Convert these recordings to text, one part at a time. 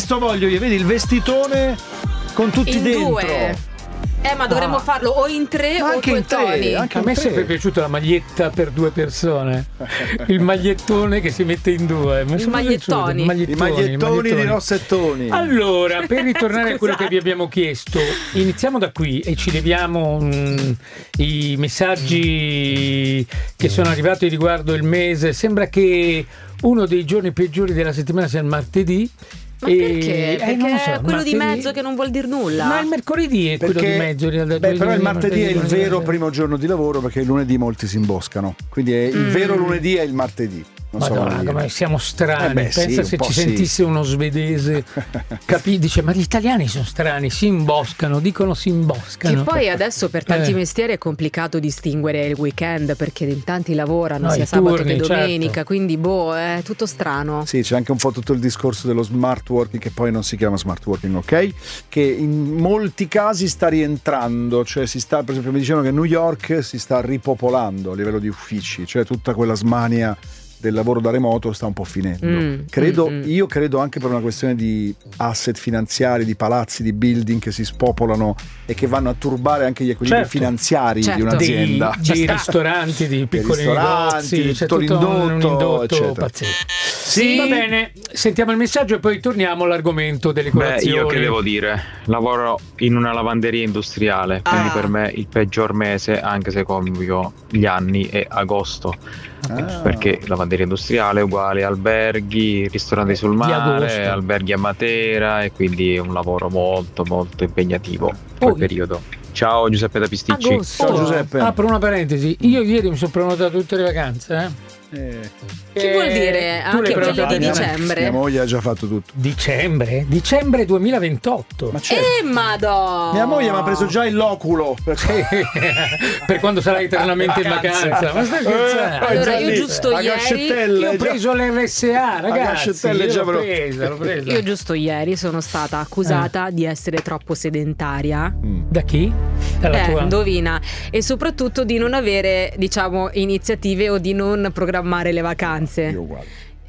questo voglio io, vedi il vestitone con tutti in dentro. Due. Ma dovremmo farlo o in tre o anche due in tre, toni. anche A me è sempre piaciuta la maglietta per 2 persone. Il magliettone che si mette in 2. I magliettoni. I magliettoni di Rossettoni. Allora, per ritornare a quello che vi abbiamo chiesto, iniziamo da qui e ci leviamo i messaggi che sono arrivati riguardo il mese. Sembra che uno dei giorni peggiori della settimana sia il martedì. Ma perché? Perché non lo so, è quello martedì... di mezzo che non vuol dire nulla. No, il mercoledì è quello di mezzo. Però il martedì è il vero primo giorno di lavoro, perché il lunedì molti si imboscano. Quindi il vero lunedì è il martedì. Madonna, come siamo strani. Pensa se ci sentisse uno svedese, dice: ma gli italiani sono strani, si imboscano, dicono si imboscano. Che poi adesso per tanti mestieri è complicato distinguere il weekend, perché in tanti lavorano sia sabato che domenica, certo. Quindi è tutto strano. Sì, c'è anche un po' tutto il discorso dello smart working, che poi non si chiama smart working, ok? Che in molti casi sta rientrando, cioè per esempio mi dicevano che New York si sta ripopolando a livello di uffici, cioè tutta quella smania del lavoro da remoto sta un po' finendo. Io credo anche per una questione di asset finanziari, di palazzi, di building che si spopolano e che vanno a turbare anche gli equilibri finanziari di un'azienda. Di ristoranti, di piccoli negozi, di c'è tutto l'indotto pazzesco. Sì. Va bene, sentiamo il messaggio e poi torniamo all'argomento delle colazioni. Io che devo dire, lavoro in una lavanderia industriale, quindi per me il peggior mese, anche se compio gli anni, è agosto. Perché lavanderia industriale è uguale alberghi, ristoranti sul mare, alberghi a Matera, e quindi è un lavoro molto molto impegnativo quel periodo. Ciao Giuseppe da Pisticci. Ciao Giuseppe. Apro una parentesi, io ieri mi sono prenotato tutte le vacanze. Che vuol dire anche quelle di dicembre? Mia moglie ha già fatto tutto. Dicembre 2028. Ma madò! Mia moglie mi ha preso già il loculo per quando sarà eternamente in vacanza. Ma stai scherzando? Allora io giusto ieri ho preso l'RSA, ragazzi. L'ho preso. Io giusto ieri sono stata accusata di essere troppo sedentaria. Da chi? Dalla tua? Indovina. E soprattutto di non avere, diciamo, iniziative o di non programmare le vacanze. Io uguale.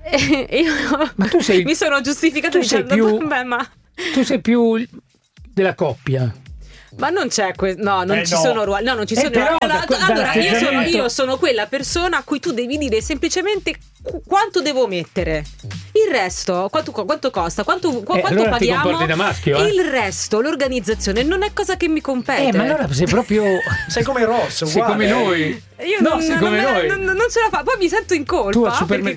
Ma tu sei, mi sono giustificata dicendo tu sei più della coppia. Ma non c'è non ci sono ruoli. No, non ci sono ruoli. Allora, io sono quella persona a cui tu devi dire semplicemente quanto devo mettere. Il resto, quanto costa, quanto allora paghiamo. Ti comporti da maschio, Il resto, l'organizzazione non è cosa che mi compete. Ma allora sei proprio sei come Ross, sei come noi. Io non ce la fa. Poi mi sento in colpa. Tu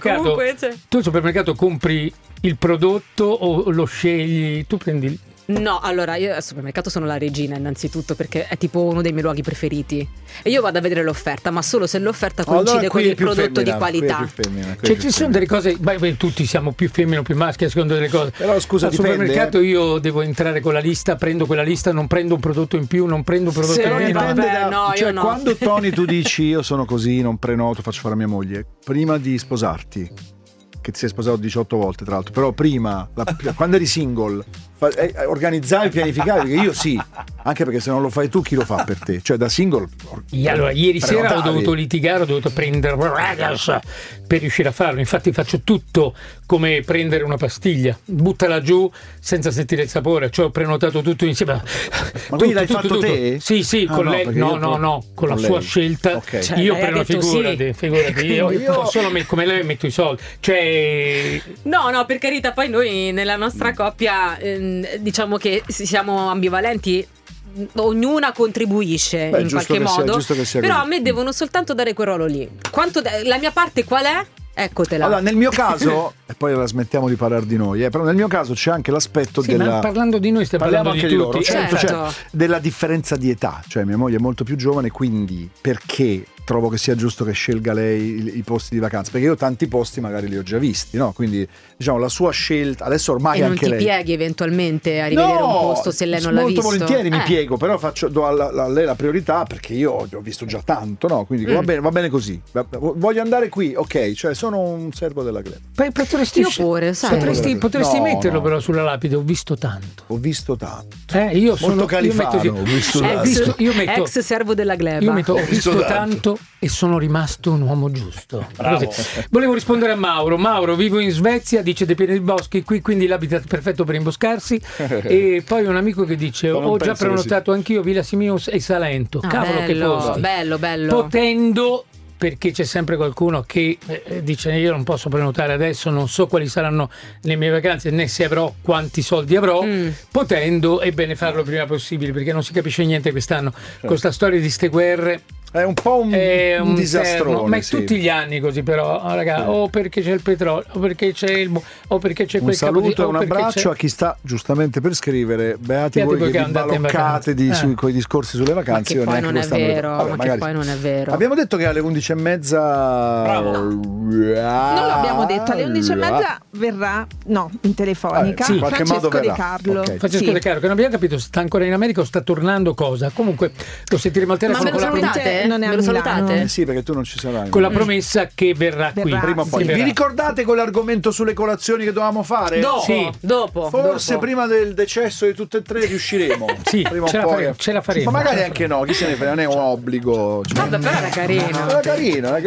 al supermercato compri il prodotto o lo scegli? Tu prendi No, allora io al supermercato sono la regina innanzitutto, perché è tipo uno dei miei luoghi preferiti e io vado a vedere l'offerta, ma solo se l'offerta coincide con il prodotto di qualità. Ci sono delle cose, tutti siamo più femmine o più maschi a seconda delle cose. Però scusa, al supermercato io devo entrare con la lista, prendo quella lista, non prendo un prodotto in più, non prendo un prodotto in meno. Cioè quando Tony tu dici io sono così, non prenoto, faccio fare a mia moglie, prima di sposarti, che ti sei sposato 18 volte tra l'altro, però prima quando eri single organizzare, pianificare, perché io sì, anche perché se non lo fai tu chi lo fa per te, cioè da single. Allora ieri sera ho dovuto litigare, ho dovuto prendere per riuscire a farlo, infatti faccio tutto come prendere una pastiglia, buttala giù senza sentire il sapore, cioè ho prenotato tutto insieme. Ma quindi l'hai fatto te? Sì, con lei, con la sua scelta, okay. Cioè, io prendo, figurati, io solo come lei metto i soldi, cioè no, per carità, poi noi nella nostra coppia diciamo che siamo ambivalenti, ognuna contribuisce in qualche modo, però a me devono soltanto dare quel ruolo lì. La mia parte qual è? Eccotela. Allora, nel mio caso, e poi la smettiamo di parlare di noi, però nel mio caso c'è anche l'aspetto ma parlando di noi stiamo parlando anche di tutti. Loro, certo. Cioè, della differenza di età, cioè mia moglie è molto più giovane, quindi perché trovo che sia giusto che scelga lei i posti di vacanza, perché io tanti posti magari li ho già visti, no? Quindi diciamo la sua scelta adesso ormai anche lei. E non ti pieghi eventualmente a rivedere un posto se lei non l'ha visto? Molto volentieri mi piego, però do a lei la priorità, perché io ho visto già tanto, no? Quindi va bene così, voglio andare qui, ok, cioè sono un servo della club. Potresti metterlo però sulla lapide, ho visto tanto. Io sono ex servo della gleba. Io metto ho visto tanto e sono rimasto un uomo giusto. Bravo. Volevo rispondere a Mauro, vivo in Svezia, dice dei pieni di boschi, qui quindi l'habitat perfetto per imboscarsi. E poi un amico che dice ho già prenotato anch'io Villa Simius e Salento. Cavolo, che posti. Bello. Potendo, perché c'è sempre qualcuno che dice io non posso prenotare adesso, non so quali saranno le mie vacanze, né se avrò, quanti soldi avrò. Potendo è bene farlo il prima possibile, perché non si capisce niente quest'anno con sta storia di ste guerre. È un po' un disastrone, ma è tutti gli anni così, però, raga, o perché c'è il petrolio, o perché c'è o perché c'è quel saluto e un abbraccio a chi sta giustamente per scrivere. Beati voi che vi baloccate con i discorsi sulle vacanze. Ma che poi non è vero, che poi non è vero. Abbiamo detto che alle 11:30 Bravo. Non l'abbiamo detto, alle 11:30 verrà in telefonica Francesco De Carlo. Francesco De Carlo, che non abbiamo capito se sta ancora in America o sta tornando cosa. Comunque lo sentiremo al telefono con la non è me lo salutate? Sì, perché tu non ci sarai. Con la promessa che verrà qui. Prima o poi. Vi ricordate quell'argomento sulle colazioni che dovevamo fare? Dopo. Forse prima del decesso di tutte e tre riusciremo. Sì, prima o poi. Ce la faremo. Ma magari anche no, chi se ne frega, non è un obbligo. Vabbè, però era carino. Era carino.